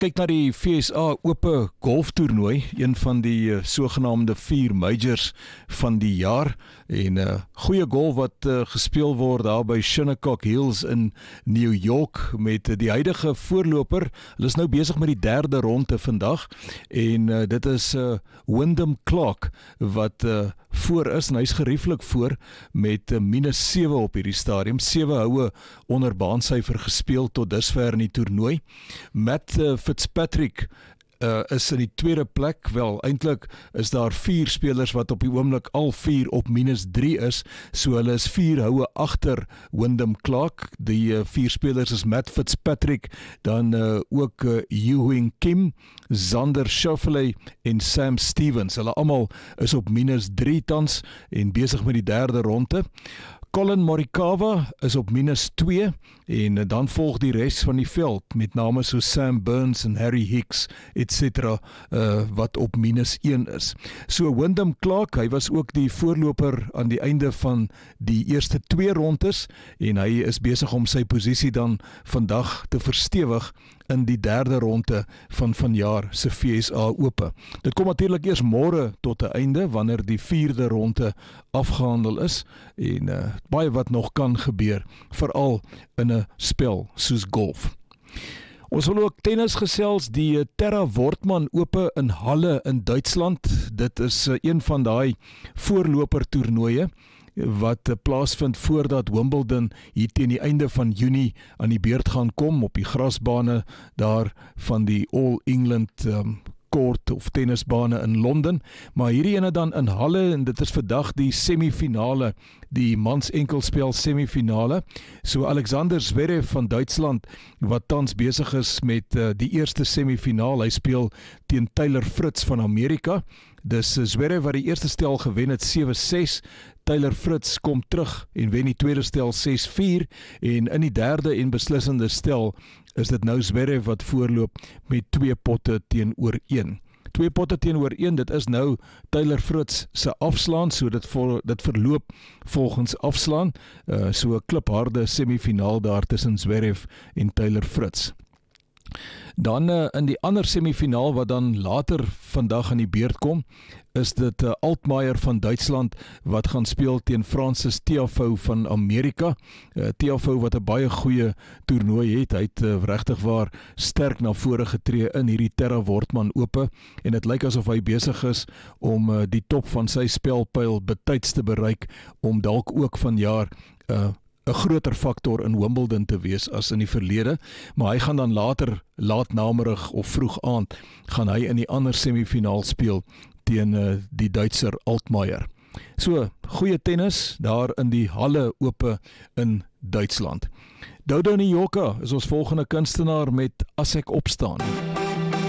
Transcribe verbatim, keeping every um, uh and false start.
kyk na die V S A Ope golftoernooi, een van die uh, sogenaamde vier majors van die jaar, en uh, goeie golf wat uh, gespeel word daar by Shinnecock Hills in New York met uh, die huidige voorloper. Hulle is nou besig met die derde ronde vandag, en uh, dit is uh, Wyndham Clark wat uh, voor is, en hy is gerieflik voor met uh, minus sewe op hierdie stadium, sewe houe onder baansyfer gespeel tot dusver in die toernooi. Matt uh, Fitzpatrick uh, is in die tweede plek. Wel, eintlik is daar vier spelers wat op die oomblik al vier op minus drie is, so hulle is vier houe agter Wyndham Clark. Die uh, vier spelers is Matt Fitzpatrick, dan uh, ook uh, Yu-Wing Kim, Xander Schauffele en Sam Stevens. Hulle almal is op minus drie tans en besig met die derde ronde. Colin Morikawa is op minus twee, en dan volg die res van die veld met name so Sam Burns en Harry Hicks et cetera uh, wat op minus een is. So Wyndham Clark, hy was ook die voorloper aan die einde van die eerste twee rondes, en hy is besig om sy posisie dan vandag te verstewig in die derde ronde van vanjaar se V S A Ope. Dit kom natuurlik eers môre tot 'n einde wanneer die vierde ronde afgehandel is, en uh, baie wat nog kan gebeur, veral in 'n spel soos golf. Ons wil ook tennis gesels, die Terra Wortmann Ope in Halle in Duitsland. Dit is uh, een van daai voorloper toernooie wat plaasvind voordat Wimbledon hier teen die einde van Junie aan die beurt gaan kom op die grasbane daar van die All England um, court of tennisbane in Londen, maar hierdie ene dan in Halle, en dit is vandag die semifinale, die mans enkelspel semifinale. So Alexander Zverev van Duitsland, wat tans besig is met uh, die eerste semifinale, hy speel teen Taylor Fritz van Amerika. Dis Zverev wat die eerste stel gewen het sewe ses, Taylor Fritz kom terug en wen die tweede stel ses vier, en in die derde en beslissende stel is dit nou Zverev wat voorloop met twee potte teenoor een. Twee potte teenoor een, dit is nou Taylor Fritz se afslaan, so dit, vol, dit verloop volgens afslaan, uh, so 'n klipharde semifinaal daar tussen Zverev en Taylor Fritz. Dan uh, in die ander semifinaal wat dan later vandag aan die beurt kom, is dit uh, Altmaier van Duitsland wat gaan speel teen Francis Tiafoe van Amerika. Uh, Tiafoe wat 'n baie goeie toernooi het, hy het uh, regtig waar sterk na vore getree in hierdie Terra Wortmann Ope, en dit lyk asof hy besig is om uh, die top van sy spelpyl betyds te bereik, om dalk ook vanjaar uh, 'n groter faktor in Wimbledon te wees as in die verlede, maar hy gaan dan later, laat namiddag of vroeg aand, gaan hy in die ander semifinaal speel teen uh, die Duitser Altmaier. So, goeie tennis daar in die Halle Ope in Duitsland. Dodo Nyoka is ons volgende kunstenaar met As ek opstaan.